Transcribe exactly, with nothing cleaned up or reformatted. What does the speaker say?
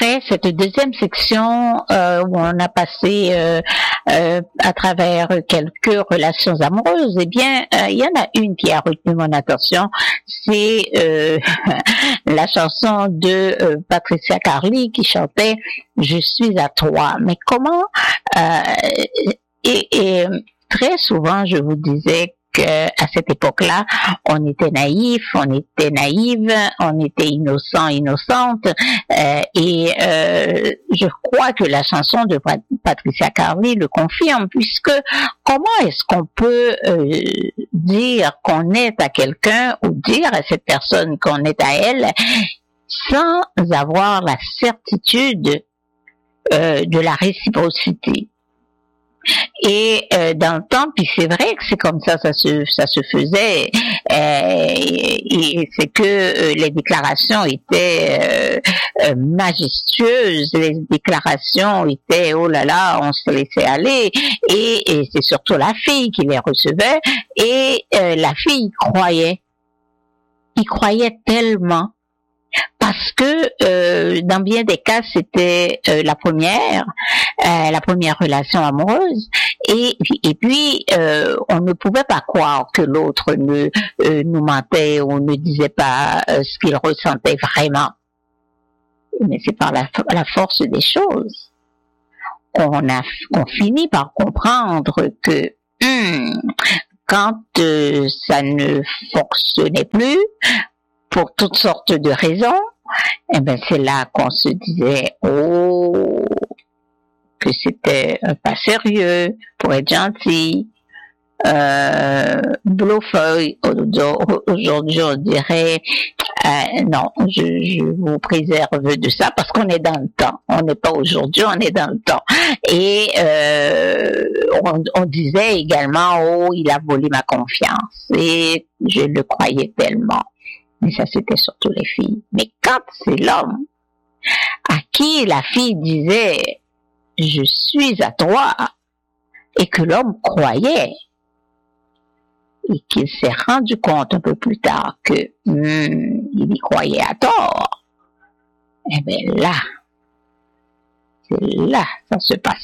après cette deuxième section euh, où on a passé euh, euh, à travers quelques relations amoureuses, eh bien, euh, il y en a une qui a retenu mon attention, c'est euh, la chanson de euh, Patricia Carly qui chantait « Je suis à toi ». Mais comment euh, et, et très souvent, je vous disais à cette époque-là, on était naïf, on était naïve, on était innocent, innocente, euh, et euh, je crois que la chanson de Patricia Carly le confirme, puisque comment est-ce qu'on peut euh, dire qu'on est à quelqu'un ou dire à cette personne qu'on est à elle sans avoir la certitude euh, de la réciprocité? Et euh, dans le temps, puis c'est vrai que c'est comme ça, ça se ça se faisait, euh, et, et c'est que euh, les déclarations étaient euh, euh, majestueuses, les déclarations étaient oh là là, on se laissait aller, et, et c'est surtout la fille qui les recevait, et euh, la fille y croyait, y croyait tellement. Parce que euh, dans bien des cas c'était euh, la première euh, la première relation amoureuse et et puis euh, on ne pouvait pas croire que l'autre ne euh, nous mentait ou ne disait pas euh, ce qu'il ressentait vraiment. Mais c'est par la, la force des choses qu'on a qu'on finit par comprendre que hum, quand euh, ça ne fonctionnait plus pour toutes sortes de raisons, eh ben c'est là qu'on se disait oh que c'était pas sérieux pour être gentil, euh, bluffeuille. Aujourd'hui on dirait euh, non, je, je vous préserve de ça parce qu'on est dans le temps. On n'est pas aujourd'hui, on est dans le temps. Et euh, on, on disait également oh il a volé ma confiance et je le croyais tellement. Mais ça, c'était surtout les filles. Mais quand c'est l'homme à qui la fille disait « je suis à toi » et que l'homme croyait et qu'il s'est rendu compte un peu plus tard que hmm, il y croyait à tort, eh bien là, c'est là ça se passe